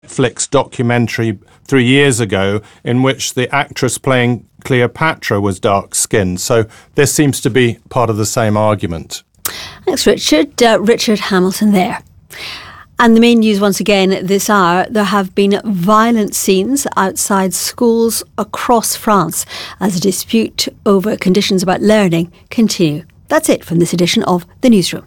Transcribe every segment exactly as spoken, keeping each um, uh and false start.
Netflix documentary three years ago in which the actress playing Cleopatra was dark-skinned. So this seems to be part of the same argument. Thanks, Richard. Uh, Richard Hamilton there. And the main news once again this hour, there have been violent scenes outside schools across France as a dispute over conditions about learning continue. That's it from this edition of The Newsroom.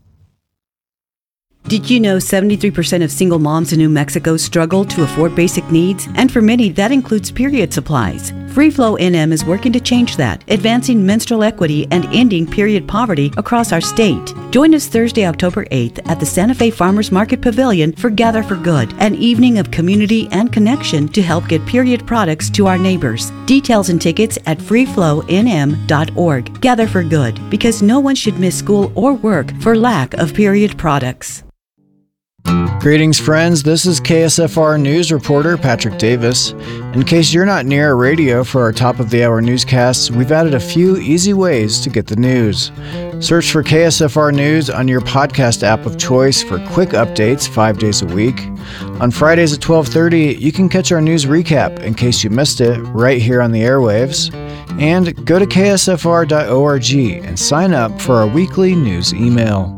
Did you know seventy-three percent of single moms in New Mexico struggle to afford basic needs? And for many, that includes period supplies. FreeFlow N M is working to change that, advancing menstrual equity and ending period poverty across our state. Join us Thursday, October eighth at the Santa Fe Farmers Market Pavilion for Gather for Good, an evening of community and connection to help get period products to our neighbors. Details and tickets at free flow n m dot org. Gather for Good, because no one should miss school or work for lack of period products. Greetings, friends. This is K S F R News reporter Patrick Davis. In case you're not near a radio for our top-of-the-hour newscasts, we've added a few easy ways to get the news. Search for K S F R News on your podcast app of choice for quick updates five days a week. On Fridays at twelve thirty, you can catch our news recap in case you missed it right here on the airwaves. And go to k s f r dot org and sign up for our weekly news email.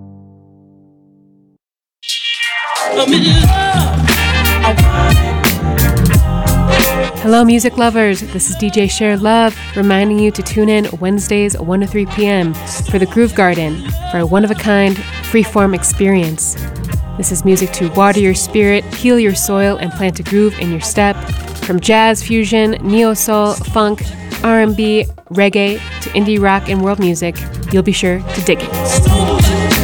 Hello, music lovers. This is D J Share Love, reminding you to tune in Wednesdays one to three p.m. for the Groove Garden for a one-of-a-kind, freeform experience. This is music to water your spirit, heal your soil, and plant a groove in your step. From jazz, fusion, neo-soul, funk, R and B, reggae, to indie rock and world music, you'll be sure to dig it.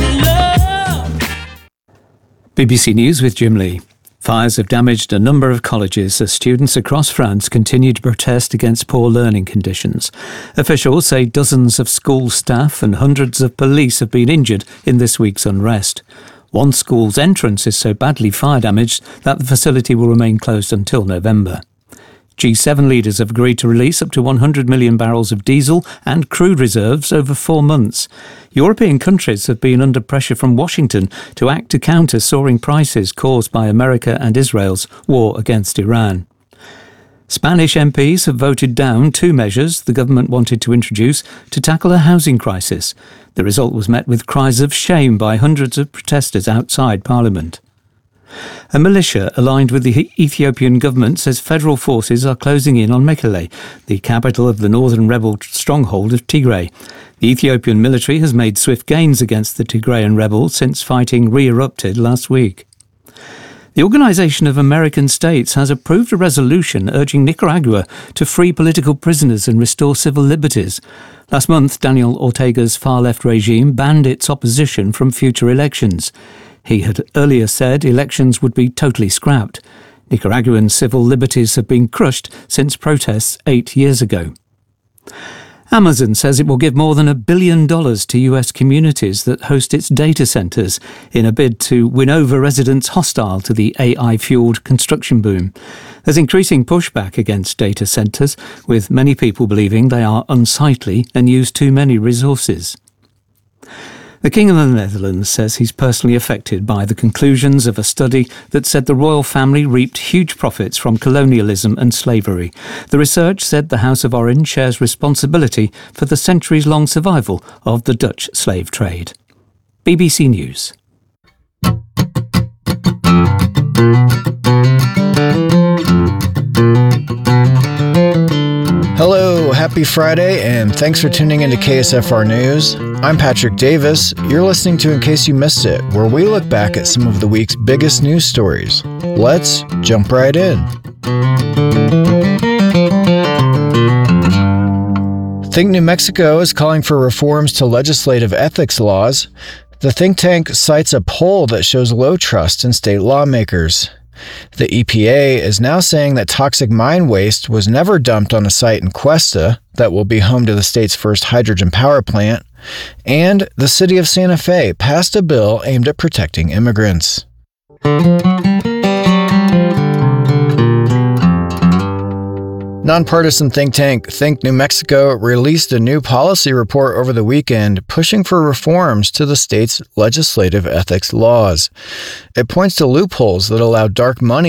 B B C News with Jim Lee. Fires have damaged a number of colleges as students across France continue to protest against poor learning conditions. Officials say dozens of school staff and hundreds of police have been injured in this week's unrest. One school's entrance is so badly fire damaged that the facility will remain closed until November. G seven leaders have agreed to release up to one hundred million barrels of diesel and crude reserves over four months. European countries have been under pressure from Washington to act to counter soaring prices caused by America and Israel's war against Iran. Spanish M Ps have voted down two measures the government wanted to introduce to tackle a housing crisis. The result was met with cries of shame by hundreds of protesters outside Parliament. A militia aligned with the Ethiopian government says federal forces are closing in on Mekelle, the capital of the northern rebel stronghold of Tigray. The Ethiopian military has made swift gains against the Tigrayan rebels since fighting re-erupted last week. The Organization of American States has approved a resolution urging Nicaragua to free political prisoners and restore civil liberties. Last month, Daniel Ortega's far-left regime banned its opposition from future elections. He had earlier said elections would be totally scrapped. Nicaraguan civil liberties have been crushed since protests eight years ago. Amazon says it will give more than a billion dollars to U S communities that host its data centers in a bid to win over residents hostile to the A I-fueled construction boom. There's increasing pushback against data centers, with many people believing they are unsightly and use too many resources. The King of the Netherlands says he's personally affected by the conclusions of a study that said the royal family reaped huge profits from colonialism and slavery. The research said the House of Orange shares responsibility for the centuries-long survival of the Dutch slave trade. B B C News. Hello, happy Friday, and thanks for tuning into K S F R News. I'm Patrick Davis. You're listening to In Case You Missed It, where we look back at some of the week's biggest news stories. Let's jump right in. Think New Mexico is calling for reforms to legislative ethics laws. The think tank cites a poll that shows low trust in state lawmakers. The E P A is now saying that toxic mine waste was never dumped on a site in Cuesta that will be home to the state's first hydrogen power plant, and the city of Santa Fe passed a bill aimed at protecting immigrants. Nonpartisan think tank Think New Mexico released a new policy report over the weekend pushing for reforms to the state's legislative ethics laws. It points to loopholes that allow dark money